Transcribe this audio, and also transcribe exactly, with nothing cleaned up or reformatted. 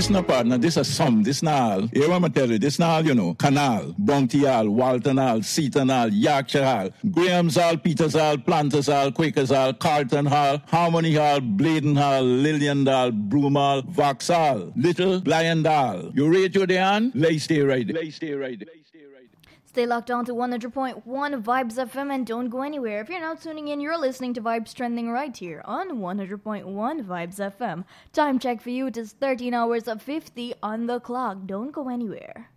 Listen up, partner. This is some. This now all. Here I'm tell you. This now all, you know. Canal, Bounty Hall, Walton Hall, Seaton Hall, Yorkshire Hall, Graham's Hall, Peters Hall, Planters Hall, Quakers Hall, Carlton Hall, Harmony Hall, Bladen Hall, Lillian Hall, Broom Hall, Vauxhall, Little, Blind Hall. You rate your day on? Lay stay right. Lay stay right. Stay locked on to one hundred point one Vibes F M and don't go anywhere. If you're now tuning in, you're listening to Vibes Trending right here on one hundred point one Vibes F M. Time check for you, it is thirteen hours of fifty on the clock. Don't go anywhere.